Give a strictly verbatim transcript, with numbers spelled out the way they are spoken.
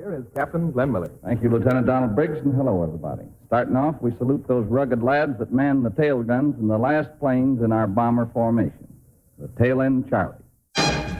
Here is Captain Glenn Miller. Thank you, Lieutenant Donald Briggs, and hello, everybody. Starting off, we salute those rugged lads that man the tail guns in the last planes in our bomber formation, the Tail End Charlie.